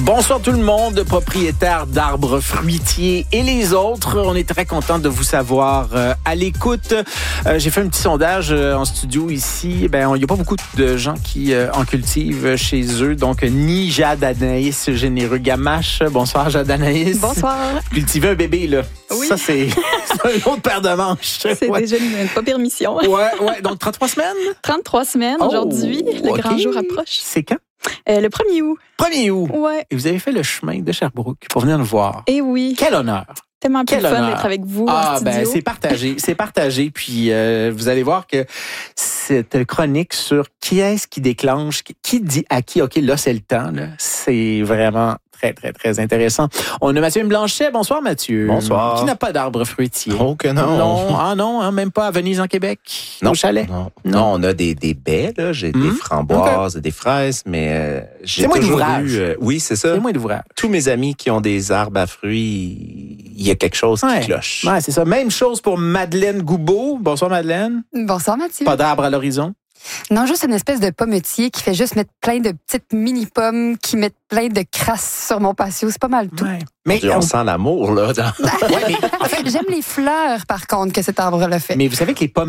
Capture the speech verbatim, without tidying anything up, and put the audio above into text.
Bonsoir tout le monde, propriétaires d'arbres fruitiers et les autres. On est très content de vous savoir euh, à l'écoute. Euh, j'ai fait un petit sondage euh, en studio ici. Ben, il n'y a pas beaucoup de gens qui euh, en cultivent chez eux. Donc, ni Jade Anaïs Généreux Gamache. Bonsoir Jade Anaïs. Bonsoir. Cultiver un bébé, là. Oui. Ça, c'est, c'est un autre paire de manches. C'est ouais. déjà une, pas permission. Ouais, ouais. Donc, trente-trois semaines? trente-trois semaines Oh, aujourd'hui. Le okay. grand jour approche. C'est quand? Euh, le premier août. premier août. Ouais. Et vous avez fait le chemin de Sherbrooke pour venir nous voir. Et oui. Quel honneur. Tellement plus Quel fun honneur. d'être avec vous Ah, en studio. ben, c'est partagé. C'est partagé. Puis, euh, vous allez voir que cette chronique sur qui est-ce qui déclenche, qui dit à qui, OK, là, c'est le temps, là, c'est vraiment très, très, très intéressant. On a Mathieu Blanchet. Bonsoir, Mathieu. Bonsoir. Qui n'a pas d'arbre fruitier? Oh que non. Non, ah non, hein, même pas à Venise, en Québec, Non. au chalet. Non. Non. Non, on a des, des baies, là. J'ai Hum. des framboises, des fraises, mais euh, j'ai C'est moins toujours d'ouvrage. eu... euh, oui, c'est ça. C'est moins d'ouvrage. Tous mes amis qui ont des arbres à fruits, il y a quelque chose Ouais. qui cloche. Ouais, c'est ça. Même chose pour Madeleine Goubeau. Bonsoir, Madeleine. Bonsoir Mathieu. Pas d'arbre à l'horizon. Non, juste une espèce de pommetier qui fait juste mettre plein de petites mini-pommes qui mettent plein de crasse sur mon patio. C'est pas mal tout. Ouais. Mais, Dieu, on sent l'amour, là. dans- ouais, mais, J'aime les fleurs, par contre, que cet arbre-là fait. mais vous savez que les pommes